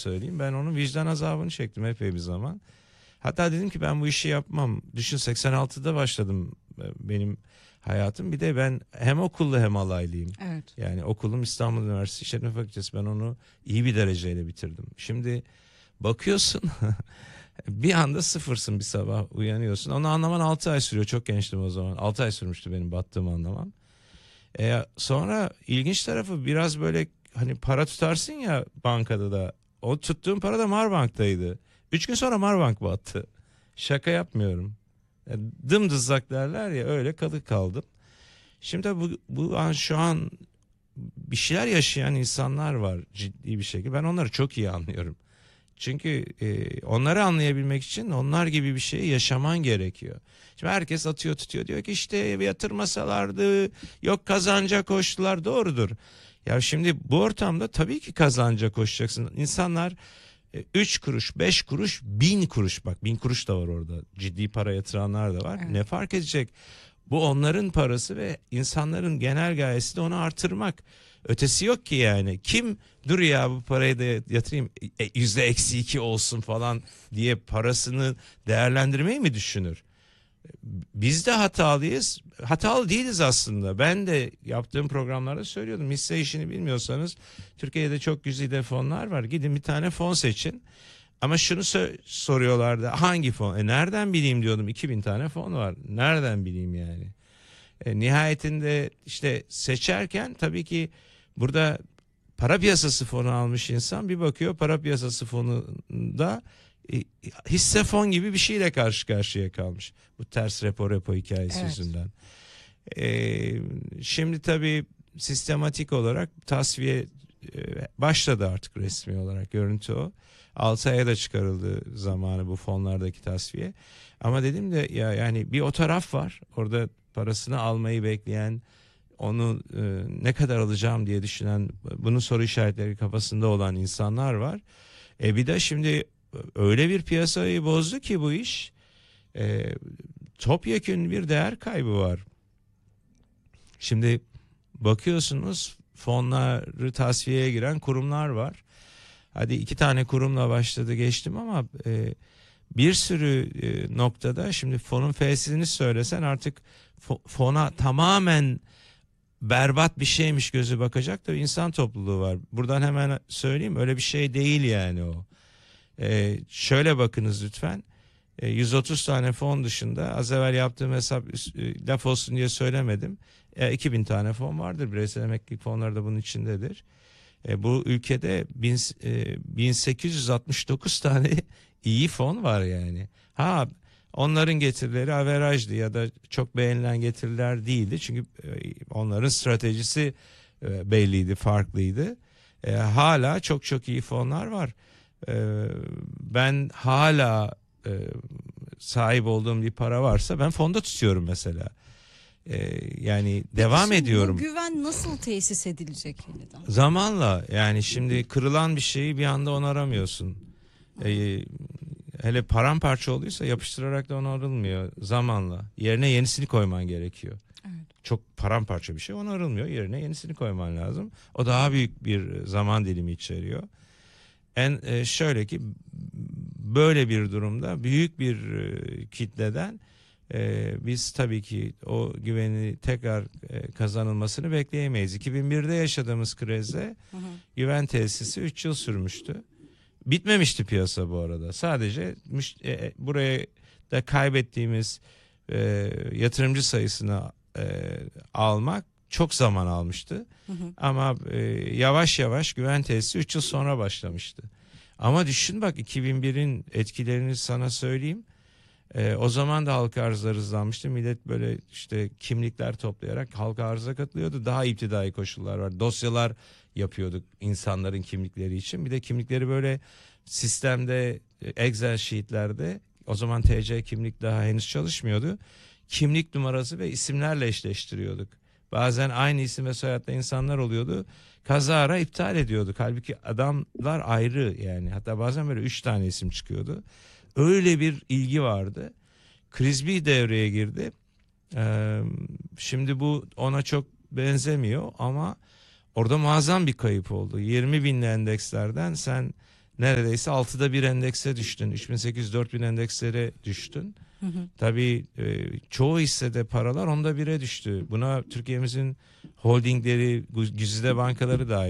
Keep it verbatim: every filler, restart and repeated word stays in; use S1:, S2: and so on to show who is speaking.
S1: söyleyeyim. Ben onun vicdan azabını çektim epey bir zaman. Hatta dedim ki ben bu işi yapmam. Düşün, seksen altıda başladım benim hayatım. Bir de ben hem okullu hem alaylıyım.
S2: Evet.
S1: Yani okulum İstanbul Üniversitesi İşletme Fakültesi. Ben onu iyi bir dereceyle bitirdim. Şimdi bakıyorsun bir anda sıfırsın, bir sabah uyanıyorsun. Onu anlaman altı ay sürüyor. Çok gençtim o zaman. altı ay sürmüştü benim battığımı anlamam. Ee, sonra ilginç tarafı, biraz böyle hani para tutarsın ya bankada da. O tuttuğum para da Marbank'taydı. Üç gün sonra Marbank battı. Şaka yapmıyorum. Yani dımdızlak derler ya, öyle kalı kaldım. Şimdi bu, bu an şu an bir şeyler yaşayan insanlar var ciddi bir şekilde. Ben onları çok iyi anlıyorum. Çünkü e, onları anlayabilmek için onlar gibi bir şeyi yaşaman gerekiyor. Şimdi herkes atıyor tutuyor, diyor ki işte yatırmasalardı, yok kazanca koştular. Doğrudur. Ya şimdi bu ortamda tabii ki kazanca koşacaksın. İnsanlar üç kuruş, beş kuruş, bin kuruş, bak bin kuruş da var orada. Ciddi para yatıranlar da var. Evet. Ne fark edecek? Bu onların parası ve insanların genel gayesi de onu artırmak. Ötesi yok ki yani. Kim dur ya bu parayı da yatırayım yüzde eksi iki olsun falan diye parasını değerlendirmeyi mi düşünür? Biz de hatalıyız. Hatalı değiliz aslında. Ben de yaptığım programlarda söylüyordum. Hisse işini bilmiyorsanız Türkiye'de çok güzide fonlar var. Gidin bir tane fon seçin. Ama şunu soruyorlardı. Hangi fon? E nereden bileyim diyordum. iki bin tane fon var. Nereden bileyim yani? E, nihayetinde işte seçerken tabii ki burada para piyasası fonu almış insan bir bakıyor, para piyasası fonunda e, hisse fon gibi bir şeyle karşı karşıya kalmış. Bu ters repo repo hikayesi evet. yüzünden. E, şimdi tabii sistematik olarak tasfiye e, başladı artık resmi olarak, görüntü o. altı aya da çıkarıldı zamanı bu fonlardaki tasfiye. Ama dedim de ya yani bir o taraf var. Orada parasını almayı bekleyen, onu e, ne kadar alacağım diye düşünen, bunun soru işaretleri kafasında olan insanlar var. E bir de şimdi öyle bir piyasayı bozdu ki bu iş, e, topyekün bir değer kaybı var. Şimdi bakıyorsunuz fonları tasfiyeye giren kurumlar var. Hadi iki tane kurumla başladı geçtim ama e, bir sürü e, noktada şimdi fonun F'sini söylesen artık fo- fona tamamen berbat bir şeymiş gözü bakacak da insan topluluğu var. Buradan hemen söyleyeyim, öyle bir şey değil yani o. E, şöyle bakınız lütfen. E, yüz otuz tane fon dışında, az evvel yaptığım hesap e, laf olsun diye söylemedim. E, iki bin tane fon vardır. Bireysel emeklilik fonları da bunun içindedir. E, bu ülkede bin, e, bin sekiz yüz altmış dokuz tane iyi fon var yani. Ha, onların getirileri averajdı ya da çok beğenilen getiriler değildi. Çünkü e, onların stratejisi e, belliydi, farklıydı. E, hala çok çok iyi fonlar var. E, ben hala e, sahip olduğum bir para varsa ben fonda tutuyorum mesela. Ee, yani Peki devam ediyorum.
S2: Bu güven nasıl tesis edilecek yeniden?
S1: Zamanla, yani şimdi kırılan bir şeyi bir anda onaramıyorsun. Ee, hele paramparça olduysa yapıştırarak da onarılmıyor zamanla. Yerine yenisini koyman gerekiyor. Evet. Çok paramparça bir şey onarılmıyor. Yerine yenisini koyman lazım. O daha büyük bir zaman dilimi içeriyor. En e, şöyle ki böyle bir durumda büyük bir e, kitleden Ee, biz tabii ki o güveni tekrar e, kazanılmasını bekleyemeyiz. iki bin birde yaşadığımız krizde hı hı. güven tesisi üç yıl sürmüştü. Bitmemişti piyasa bu arada. Sadece müş- e, buraya da kaybettiğimiz e, yatırımcı sayısını e, almak çok zaman almıştı. Hı hı. Ama e, yavaş yavaş güven tesisi üç yıl sonra başlamıştı. Ama düşün bak, iki bin birin etkilerini sana söyleyeyim. Ee, o zaman da halka arzlar hızlanmıştı. Millet böyle işte kimlikler toplayarak halka arıza katılıyordu. Daha iptidai koşullar var. Dosyalar yapıyorduk insanların kimlikleri için. Bir de kimlikleri böyle sistemde, Excel sheetlerde, o zaman T C kimlik daha henüz çalışmıyordu. Kimlik numarası ve isimlerle eşleştiriyorduk. Bazen aynı isim ve soyadlı insanlar oluyordu. Kazara iptal ediyorduk. Halbuki adamlar ayrı yani. Hatta bazen böyle üç tane isim çıkıyordu. Öyle bir ilgi vardı. Kriz bir devreye girdi. Ee, şimdi bu ona çok benzemiyor ama orada muazzam bir kayıp oldu. yirmi binli endekslerden sen neredeyse altıda bir endekse düştün. üç bin sekiz yüz dört bin endekslere düştün.
S2: Hı hı.
S1: Tabii e, çoğu hissede paralar onda bire düştü. Buna Türkiye'mizin holdingleri, güzide bankaları dahil.